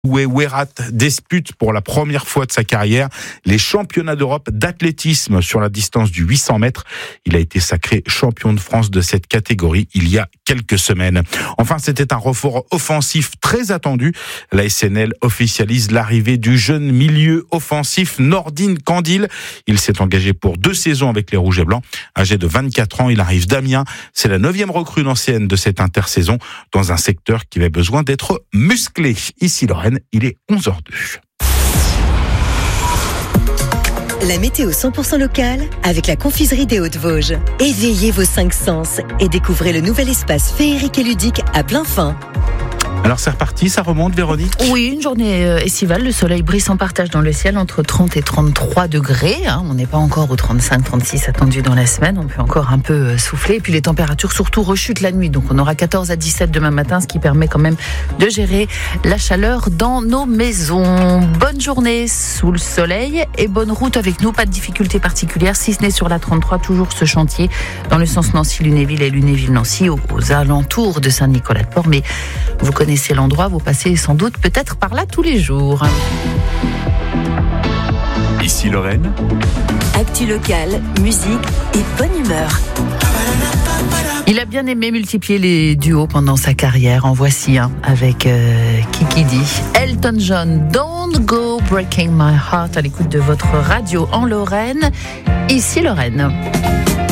Ouerat dispute pour la première fois de sa carrière les championnats d'Europe d'athlétisme sur la distance du 800 mètres. Il a été sacré champion de France de cette catégorie il y a quelques semaines. Enfin, c'était un renfort offensif très attendu. La SNL officialise l'arrivée du jeune milieu offensif Nordin Kandil. Il s'est engagé pour 2 saisons avec les Rouges et Blancs. Âgé de 24 ans, il arrive d'Amiens. C'est la 9e recrue ancienne de cette intersaison dans un secteur qui avait besoin d'être musclé. Ici Lorraine, il est 11h02. La météo 100% locale avec la confiserie des Hauts-de-Vosges. Éveillez vos 5 sens et découvrez le nouvel espace féerique et ludique à plein fin. Alors c'est reparti, ça remonte Véronique ? Oui, une journée estivale, le soleil brille sans partage dans le ciel entre 30 et 33 degrés. On n'est pas encore aux 35-36 attendus dans la semaine, on peut encore un peu souffler. Et puis les températures surtout rechutent la nuit, donc on aura 14 à 17 demain matin, ce qui permet quand même de gérer la chaleur dans nos maisons. Bonne journée sous le soleil et bonne route avec nous, pas de difficultés particulières, si ce n'est sur la 33, toujours ce chantier dans le sens Nancy-Lunéville et Lunéville-Nancy, aux alentours de Saint-Nicolas-de-Port, mais vous connaissez l'endroit, vous passez sans doute peut-être par là tous les jours. Ici Lorraine. Actu locale, musique et bonne humeur. Il a bien aimé multiplier les duos pendant sa carrière. En voici un avec Kiki D. Elton John, Don't Go Breaking My Heart, à l'écoute de votre radio en Lorraine. Ici Lorraine.